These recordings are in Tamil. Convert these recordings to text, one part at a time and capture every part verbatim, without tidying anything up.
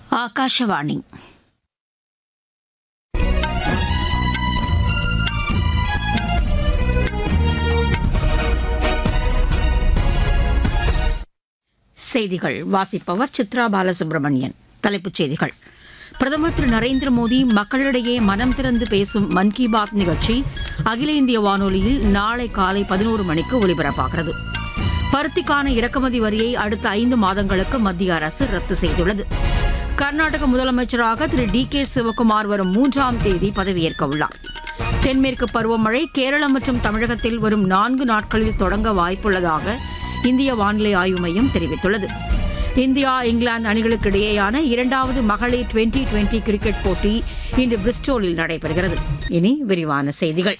ಆಕಾಶವಾಣಿ செய்திகள் வாசிப்பவர் சித்ரா பாலசுப்ரமணியன். தலைப்புச் செய்திகள். பிரதமர் திரு நரேந்திர மோடி மக்களிடையே மனம் திறந்து பேசும் மன் கி பாத் நிகழ்ச்சி அகில இந்திய வானொலியில் நாளை காலை பதினோரு மணிக்கு ஒலிபரப்பாகிறது. பருத்திக்கான இறக்குமதி வரியை அடுத்த ஐந்து மாதங்களுக்கு மத்திய அரசு ரத்து செய்துள்ளது. கர்நாடக முதலமைச்சராக திரு டி கே சிவக்குமார் வரும் மூன்றாம் தேதி பதவியேற்க உள்ளார். தென்மேற்கு பருவமழை கேரளம் மற்றும் தமிழகத்தில் வரும் நான்கு நாட்களில் தொடங்க வாய்ப்புள்ளதாக இந்திய வானிலை ஆய்வு மையம் தெரிவித்துள்ளது. இந்தியா இங்கிலாந்து அணிகளுக்கு இடையேயான இரண்டாவது மகளிர் டுவெண்டி டுவெண்டி கிரிக்கெட் போட்டி இன்று பிரிஸ்டோலில் நடைபெறுகிறது. இனி விரிவான செய்திகள்.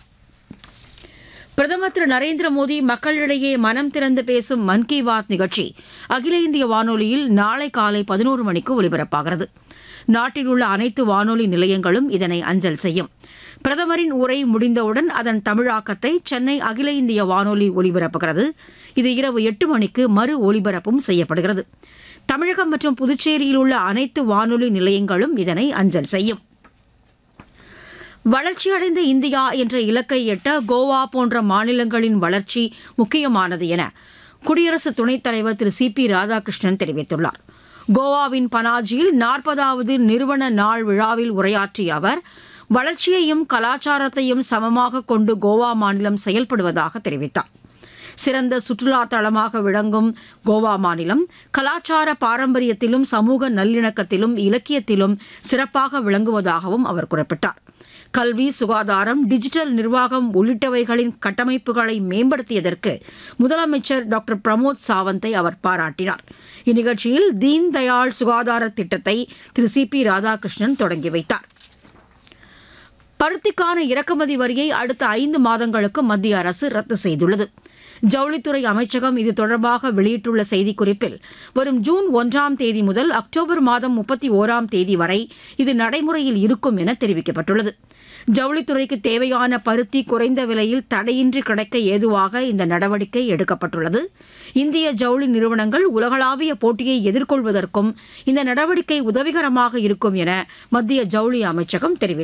பிரதமர் திரு நரேந்திர மோடி மக்களிடையே மனம் திறந்து பேசும் மன் கி பாத் நிகழ்ச்சி அகில இந்திய வானொலியில் நாளை காலை பதினோரு மணிக்கு ஒலிபரப்பாகிறது. நாட்டில் உள்ள அனைத்து வானொலி நிலையங்களும் இதனை அஞ்சல் செய்யும். பிரதமரின் உரை முடிந்தவுடன் அதன் தமிழாக்கத்தை சென்னை அகில இந்திய வானொலி ஒலிபரப்புகிறது. இது இரவு எட்டு மணிக்கு மறு ஒலிபரப்பும் செய்யப்படுகிறது. தமிழகம் மற்றும் புதுச்சேரியில் உள்ள அனைத்து வானொலி நிலையங்களும் இதனை அஞ்சல் செய்யும். வளர்ச்சியடைந்த இந்தியா என்ற இலக்கை எட்ட கோவா போன்ற மாநிலங்களின் வளர்ச்சி முக்கியமானது என குடியரசு துணைத் தலைவர் திரு சி பி ராதாகிருஷ்ணன் தெரிவித்துள்ளார். கோவாவின் பனாஜியில் நாற்பதாவது நிறுவன நாள் விழாவில் உரையாற்றிய அவர், வளர்ச்சியையும் கலாச்சாரத்தையும் சமமாக கொண்டு கோவா மாநிலம் செயல்படுவதாக தெரிவித்தார். சிறந்த சுற்றுலா தளமாக விளங்கும் கோவா மாநிலம் கலாச்சார பாரம்பரியத்திலும் சமூக நல்லிணக்கத்திலும் இலக்கியத்திலும் சிறப்பாக விளங்குவதாகவும் அவர் குறிப்பிட்டார். கல்வி, சுகாதாரம், டிஜிட்டல் நிர்வாகம் உள்ளிட்டவைகளின் கட்டமைப்புகளை மேம்படுத்தியதற்கு முதலமைச்சர் டாக்டர் பிரமோத் சாவந்தை அவர் பாராட்டினார். இந்நிகழ்ச்சியில் தீன் தயாள் சுகாதார திட்டத்தை திரு சி பி ராதாகிருஷ்ணன் தொடங்கி வைத்தார். பருத்திக்கான இறக்குமதி வரியை அடுத்த ஐந்து மாதங்களுக்கு மத்திய அரசு ரத்து செய்துள்ளது. ஜவுளித்துறை அமைச்சகம் இது தொடர்பாக வெளியிட்டுள்ள செய்திக்குறிப்பில், வரும் ஜூன் ஒன்றாம் தேதி முதல் அக்டோபர் மாதம் முப்பத்தி ஓராம் தேதி வரை இது நடைமுறையில் இருக்கும் என தெரிவிக்கப்பட்டுள்ளது. ஜவுளித்துறைக்கு தேவையான பருத்தி குறைந்த விலையில் தடையின்றி கிடைக்க ஏதுவாக இந்த நடவடிக்கை எடுக்கப்பட்டுள்ளது. இந்திய ஜவுளி நிறுவனங்கள் உலகளாவிய போட்டியை எதிர்கொள்வதற்கும் இந்த நடவடிக்கை உதவிகரமாக இருக்கும் என மத்திய ஜவுளி அமைச்சகம் தெரிவித்துள்ளது.